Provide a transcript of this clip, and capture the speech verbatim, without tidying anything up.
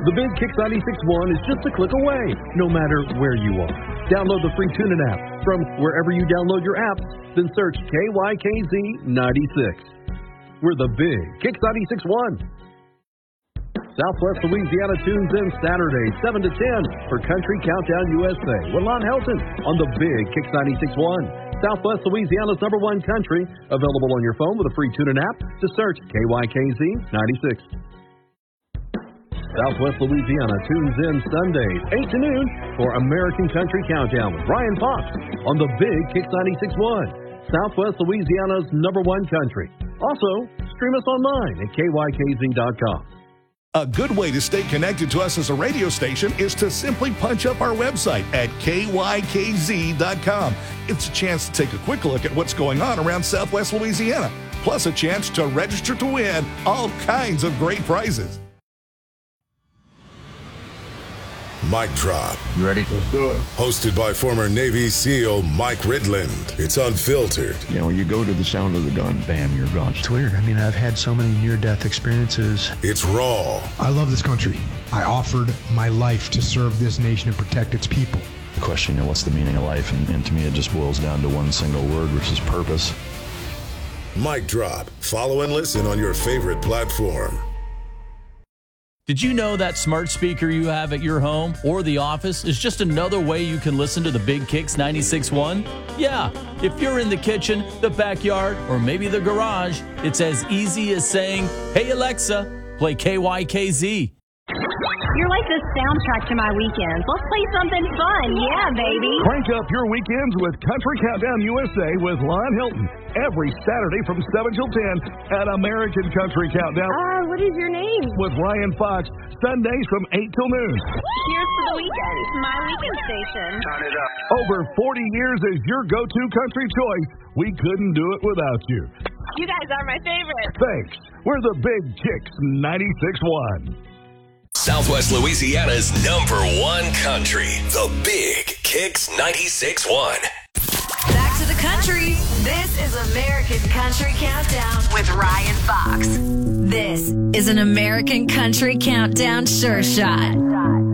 The Big Kicks ninety-six point one is just a click away, no matter where you are. Download the free TuneIn app from wherever you download your apps, then search K Y K Z ninety-six. We're the Big Kicks ninety-six point one. Southwest Louisiana tunes in Saturday, seven to ten for Country Countdown U S A with Lon Helton on the Big Kicks ninety-six point one. Southwest Louisiana's number one country, available on your phone with a free TuneIn app to search K Y K Z ninety-six. Southwest Louisiana tunes in Sundays, eight to noon for American Country Countdown with Ryan Fox on the Big Kicks ninety-six point one. Southwest Louisiana's number one country. Also, stream us online at K Y K Z dot com. A good way to stay connected to us as a radio station is to simply punch up our website at K Y K Z dot com. It's a chance to take a quick look at what's going on around Southwest Louisiana, plus a chance to register to win all kinds of great prizes. Mic Drop. You ready? Let's do it. Hosted by former Navy SEAL Mike Ridland. It's unfiltered. You know, you go to the sound of the gun, bam, you're gone. It's weird. I mean, I've had so many near-death experiences. It's raw. I love this country. I offered my life to serve this nation and protect its people. The question, you know, what's the meaning of life? And, and to me, it just boils down to one single word, which is purpose. Mic Drop. Follow and listen on your favorite platform. Did you know that smart speaker you have at your home or the office is just another way you can listen to the Big Kicks ninety-six point one? Yeah, if you're in the kitchen, the backyard, or maybe the garage, it's as easy as saying, "Hey Alexa, play K Y K Z." You're like the soundtrack to my weekends. Let's play something fun. Yeah, baby. Crank up your weekends with Country Countdown U S A with Lon Hilton every Saturday from seven till ten at American Country Countdown. Uh, what is your name? With Ryan Fox, Sundays from eight till noon. Here's for the weekend. My weekend station. Turn it up. Over forty years as your go-to country choice. We couldn't do it without you. You guys are my favorite. Thanks. We're the Big Kicks ninety-six point one. Southwest Louisiana's number one country, the Big Kicks ninety-six point one. Back to the country. This is American Country Countdown with Ryan Fox. This is an American Country Countdown Sure Shot.